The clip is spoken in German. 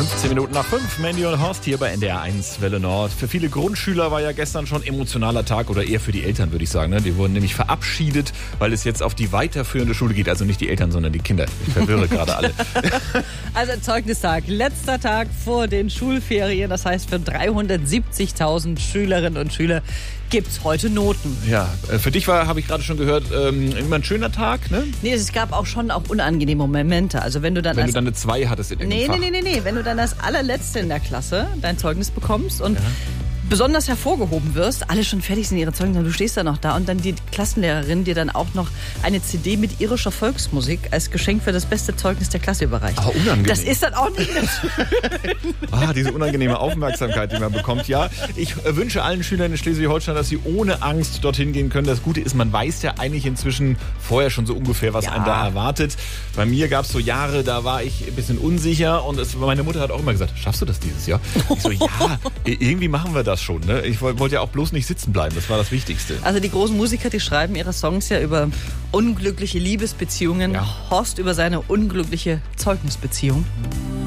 15 Minuten nach 5, Mandy und Horst hier bei NDR 1 Welle Nord. Für viele Grundschüler war ja gestern schon emotionaler Tag oder eher für die Eltern, würde ich sagen. Die wurden nämlich verabschiedet, weil es jetzt auf die weiterführende Schule geht. Also nicht die Eltern, sondern die Kinder. Ich verwirre gerade alle. Also Zeugnistag, letzter Tag vor den Schulferien. Das heißt, für 370.000 Schülerinnen und Schüler gibt's heute Noten. Ja, für dich war, habe ich gerade schon gehört, immer ein schöner Tag, ne? Nee, es gab auch schon auch unangenehme Momente. Also wenn du dann eine 2 hattest in irgendeinem Fach. Nee. Wenn du dann als allerletzte in der Klasse dein Zeugnis bekommst und besonders hervorgehoben wirst, alle schon fertig sind ihre Zeugnisse und du stehst da noch da und dann die Klassenlehrerin dir dann auch noch eine CD mit irischer Volksmusik als Geschenk für das beste Zeugnis der Klasse überreicht. Aber unangenehm. Das ist dann auch nicht mehr schön. Diese unangenehme Aufmerksamkeit, die man bekommt. Ja, ich wünsche allen Schülern in Schleswig-Holstein, dass sie ohne Angst dorthin gehen können. Das Gute ist, man weiß ja eigentlich inzwischen vorher schon so ungefähr, was einen da erwartet. Bei mir gab es so Jahre, da war ich ein bisschen unsicher und meine Mutter hat auch immer gesagt, schaffst du das dieses Jahr? Ich so, ja, irgendwie machen wir das schon. Ne? Ich wollte ja auch bloß nicht sitzen bleiben, das war das Wichtigste. Also die großen Musiker, die schreiben ihre Songs ja über unglückliche Liebesbeziehungen. Ja. Horst über seine unglückliche Zeugnisbeziehung.